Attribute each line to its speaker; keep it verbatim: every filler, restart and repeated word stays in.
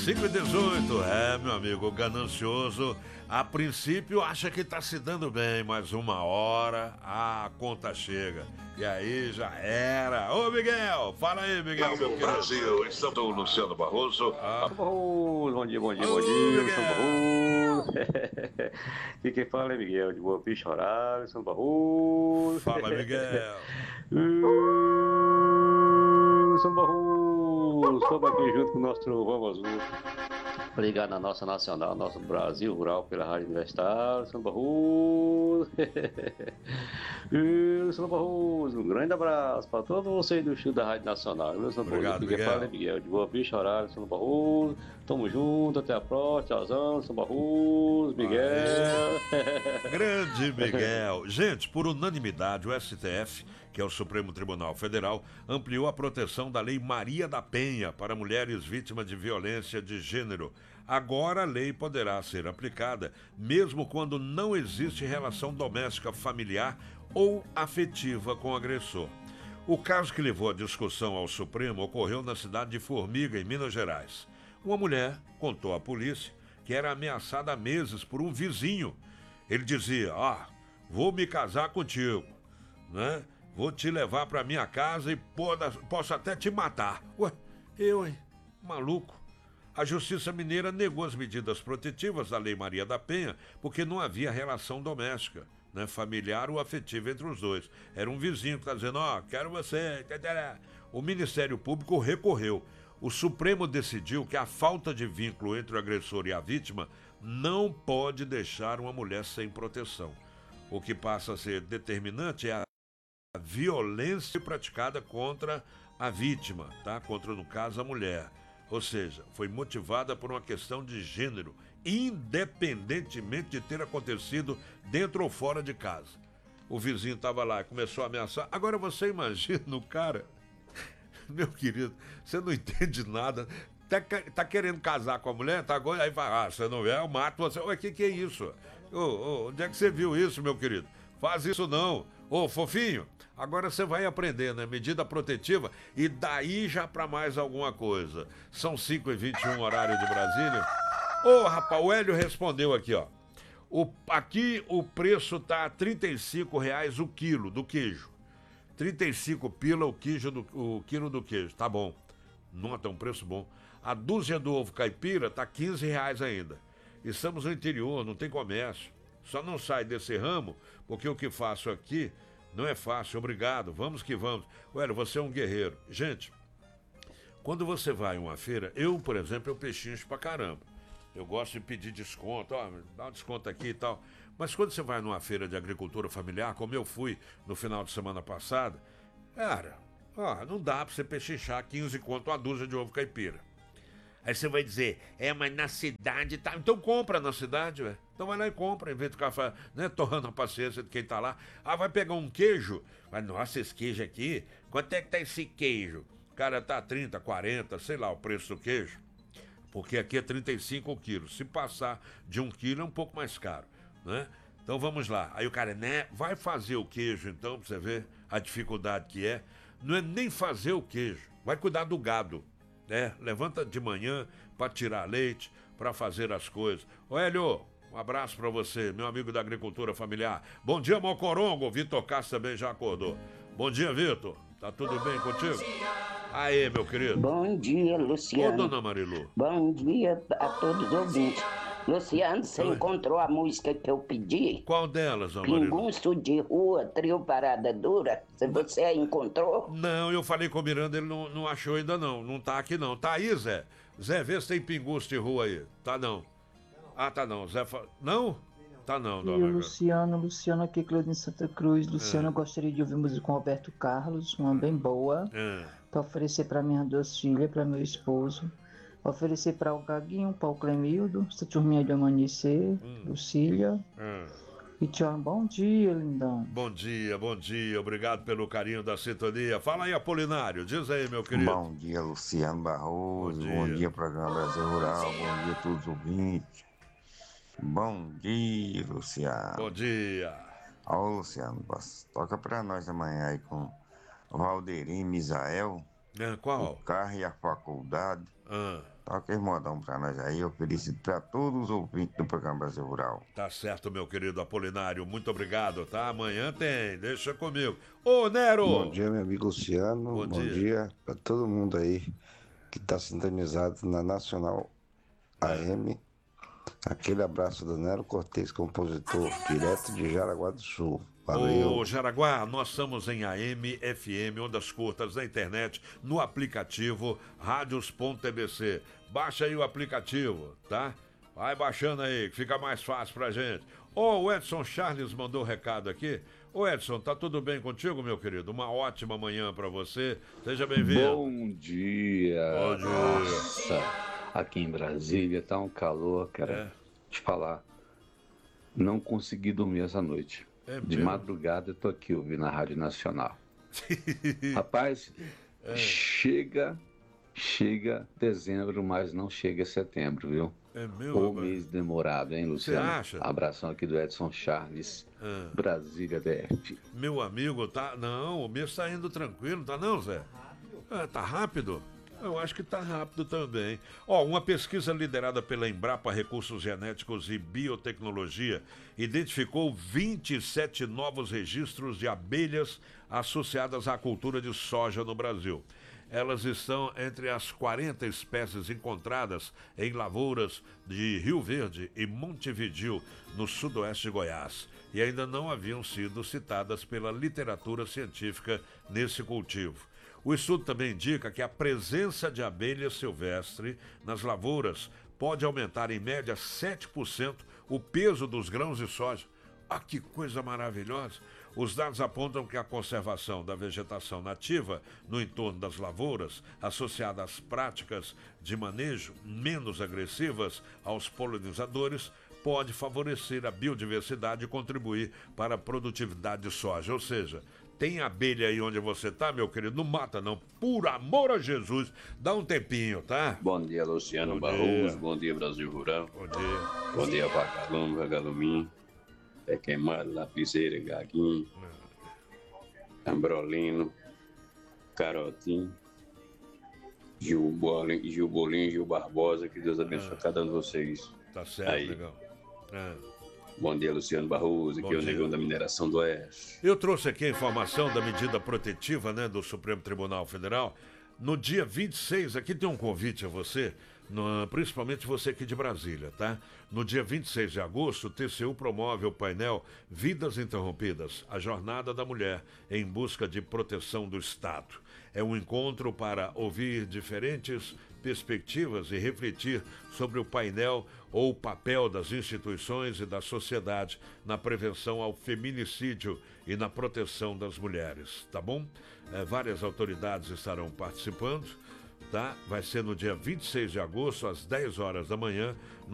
Speaker 1: cinco e dezoito. É, meu amigo, ganancioso, a princípio acha que tá se dando bem, mas uma hora a conta chega. E aí já era. Ô, Miguel, fala aí, Miguel, meu querido.
Speaker 2: Brasil, estamos o Luciano Barroso.
Speaker 1: Ah.
Speaker 3: Bom dia, bom dia, bom
Speaker 1: Ô,
Speaker 3: dia,
Speaker 1: Miguel.
Speaker 3: São Barroso. E quem fala é Miguel, de Boa Vista, Horário, São Barroso.
Speaker 1: Fala, Miguel.
Speaker 3: São Barroso, estamos aqui junto com o nosso Trovão Azul. Obrigado na nossa nacional, nosso Brasil Rural, pela Rádio Universitária, São Barroso. São Barroso, um grande abraço para todos vocês do estúdio da Rádio Nacional. Meu São
Speaker 1: Obrigado,
Speaker 3: Barroso,
Speaker 1: Miguel.
Speaker 3: fala é Miguel, de Boa Vista, Horário, São Barroso. Tamo junto, até a próxima, tchauzão, São Barroso, Miguel.
Speaker 1: Grande Miguel. Gente, por unanimidade, o S T F, que é o Supremo Tribunal Federal, ampliou a proteção da Lei Maria da Penha para mulheres vítimas de violência de gênero. Agora a lei poderá ser aplicada mesmo quando não existe relação doméstica familiar ou afetiva com o agressor. O caso que levou a discussão ao Supremo ocorreu na cidade de Formiga, em Minas Gerais. Uma mulher contou à polícia que era ameaçada há meses por um vizinho. Ele dizia: ah, vou me casar contigo, né? Vou te levar para minha casa e posso até te matar. Ué, eu, hein? Maluco. A Justiça Mineira negou as medidas protetivas da Lei Maria da Penha porque não havia relação doméstica, né, familiar ou afetiva entre os dois. Era um vizinho que está dizendo: ó, oh, quero você. O Ministério Público recorreu. O Supremo decidiu que a falta de vínculo entre o agressor e a vítima não pode deixar uma mulher sem proteção. O que passa a ser determinante é a violência praticada contra a vítima, tá? Contra, no caso, a mulher. Ou seja, foi motivada por uma questão de gênero, independentemente de ter acontecido dentro ou fora de casa. O vizinho estava lá e começou a ameaçar. Agora você imagina o cara, meu querido, você não entende nada, tá, tá querendo casar com a mulher, tá agora, aí vai, ah, você não é, eu mato você. Ué, o que, que é isso? Ô, ô, onde é que você viu isso, meu querido? Faz isso não. Ô, fofinho, agora você vai aprender, né? Medida protetiva e daí já pra mais alguma coisa. São cinco e vinte e um, horário de Brasília. Ô, rapaz, o Hélio respondeu aqui, ó. O, aqui o preço tá a trinta e cinco reais o quilo do queijo. trinta e cinco pila o, queijo do, o quilo do queijo. Tá bom. Nota, um preço bom. A dúzia do ovo caipira tá quinze reais ainda. Estamos no interior, não tem comércio. Só não sai desse ramo porque o que faço aqui não é fácil. Obrigado, vamos que vamos. Ué, você é um guerreiro. Gente, quando você vai em uma feira, eu, por exemplo, eu pechincho pra caramba. Eu gosto de pedir desconto, ó, dá um desconto aqui e tal. Mas quando você vai numa feira de agricultura familiar, como eu fui no final de semana passada, cara, ó, não dá pra você pechinchar quinze conto uma dúzia de ovo caipira. Aí você vai dizer: é, mas na cidade tá. Então compra na cidade, ué. Então vai lá e compra, em vez de ficar, né, torrando a paciência de quem tá lá. Ah, vai pegar um queijo. Mas, nossa, esse queijo aqui, quanto é que tá esse queijo? Cara, tá trinta, quarenta, sei lá o preço do queijo. Porque aqui é trinta e cinco quilos. Se passar de um quilo é um pouco mais caro, né? Então vamos lá. Aí o cara, né, vai fazer o queijo então, pra você ver a dificuldade que é. Não é nem fazer o queijo, vai cuidar do gado. É, levanta de manhã para tirar leite, para fazer as coisas. Ô Hélio, um abraço para você, meu amigo da agricultura familiar. Bom dia, Mocorongo. Vitor Castro também já acordou. Bom dia, Vitor. Tá tudo bem contigo? Aí, meu querido.
Speaker 4: Bom dia, Luciano.
Speaker 1: Ô, dona Marilu.
Speaker 4: Bom dia a todos os ouvintes. Luciano, você
Speaker 1: Oi.
Speaker 4: Encontrou a música que eu pedi?
Speaker 1: Qual delas, dona Marilu?
Speaker 4: Pinguço de Rua, Trio Parada Dura. Você a encontrou?
Speaker 1: Não, eu falei com o Miranda, ele não, não achou ainda não. Não tá aqui não. Tá aí, Zé? Zé, vê se tem pinguço de rua aí. Tá não. Ah, tá não. Zé fa... Não? Tá não,
Speaker 5: E
Speaker 1: dona
Speaker 5: o Luciano, Luciano aqui, Claudinho Santa Cruz. Luciano,
Speaker 1: É.
Speaker 5: eu gostaria de ouvir música com Roberto Carlos, uma bem boa,
Speaker 1: É.
Speaker 5: para oferecer para minhas duas filhas, para meu esposo. Oferecer para o Gaguinho, para o Clemildo, essa turminha de amanhecer,
Speaker 1: Hum.
Speaker 5: Lucília.
Speaker 1: É.
Speaker 5: E tchau, bom dia, lindão.
Speaker 1: Bom dia, bom dia. Obrigado pelo carinho da sintonia. Fala aí, Apolinário. Diz aí, meu querido.
Speaker 6: Bom dia, Luciano Barroso.
Speaker 1: Bom
Speaker 6: Bom
Speaker 1: dia.
Speaker 6: dia, Programa Brasil Rural. Bom dia a todos os ouvintes. Bom dia, Luciano.
Speaker 1: Bom dia.
Speaker 6: Ó, Luciano, toca pra nós amanhã aí com Valdeirinho Misael.
Speaker 1: É,
Speaker 6: O
Speaker 1: qual?
Speaker 6: carro e a faculdade.
Speaker 1: Ah.
Speaker 6: toca esse modão pra nós aí, oferecido pra todos os ouvintes do programa Brasil Rural.
Speaker 1: Tá certo, meu querido Apolinário, muito obrigado, tá? Amanhã tem, deixa comigo. Ô, Nero!
Speaker 7: Bom dia, meu amigo Luciano,
Speaker 1: bom,
Speaker 7: bom
Speaker 1: dia.
Speaker 7: dia pra todo mundo aí que tá sintonizado na Nacional é. A M. Aquele abraço do Nero Cortez, compositor, direto de Jaraguá do Sul. Valeu.
Speaker 1: Ô, Jaraguá, nós estamos em A M, F M, ondas curtas, na internet, no aplicativo radios ponto t b c. Baixa aí o aplicativo, tá? Vai baixando aí, que fica mais fácil pra gente. Ô, o Edson Charles mandou um recado aqui. Ô, Edson, tá tudo bem contigo, meu querido? Uma ótima manhã pra você. Seja bem-vindo.
Speaker 8: Bom dia.
Speaker 1: Bom dia.
Speaker 8: Nossa, aqui em Brasília tá um calor, cara.
Speaker 1: É.
Speaker 8: Te falar. Não consegui dormir essa noite.
Speaker 1: É
Speaker 8: de
Speaker 1: mesmo?
Speaker 8: madrugada eu tô aqui ouvindo a Rádio Nacional. Rapaz, é. chega, chega dezembro, mas não chega setembro, viu?
Speaker 1: É meu,
Speaker 8: O mês demorado, hein, Luciano?
Speaker 1: Você acha?
Speaker 8: Abração aqui do Edson Charles, é. Brasília D F.
Speaker 1: Meu amigo, tá... Não, o mês tá indo tranquilo, tá não, Zé? É, tá rápido? Eu acho que tá rápido também. Ó, uma pesquisa liderada pela Embrapa Recursos Genéticos e Biotecnologia identificou vinte e sete novos registros de abelhas associadas à cultura de soja no Brasil. Elas estão entre as quarenta espécies encontradas em lavouras de Rio Verde e Montevidéu, no sudoeste de Goiás, e ainda não haviam sido citadas pela literatura científica nesse cultivo. O estudo também indica que a presença de abelha silvestre nas lavouras pode aumentar em média sete por cento o peso dos grãos de soja. Ah, que coisa maravilhosa! Os dados apontam que a conservação da vegetação nativa no entorno das lavouras, associada às práticas de manejo menos agressivas aos polinizadores, pode favorecer a biodiversidade e contribuir para a produtividade de soja. Ou seja, tem abelha aí onde você tá, meu querido? Não mata, não. Por amor a Jesus, dá um tempinho, tá?
Speaker 3: Bom dia, Luciano Barroso. Bom dia, Brasil Rural.
Speaker 1: Bom dia.
Speaker 3: Bom dia, Vagalume, Vagaluminho. Pé queimado, lapiseira, gaguinho. Ambrolino. Carotinho. Gil Bolinho, Gil Bolinho, Gil Barbosa. Que Deus abençoe ah, cada um de vocês.
Speaker 1: Tá certo, aí. Legal. Ah.
Speaker 3: Bom dia, Luciano Barroso, aqui é o Negão da Mineração do Oeste.
Speaker 1: Eu trouxe aqui a informação da medida protetiva, né, do Supremo Tribunal Federal. No dia vinte e seis, aqui tem um convite a você, no, principalmente você aqui de Brasília, tá? No dia vinte e seis de agosto, o T C U promove o painel Vidas Interrompidas, a Jornada da Mulher em busca de proteção do Estado. É um encontro para ouvir diferentes perspectivas e refletir sobre o painel ou o papel das instituições e da sociedade na prevenção ao feminicídio e na proteção das mulheres, tá bom? É, várias autoridades estarão participando, tá? Vai ser no dia vinte e seis de agosto, às dez horas da manhã, no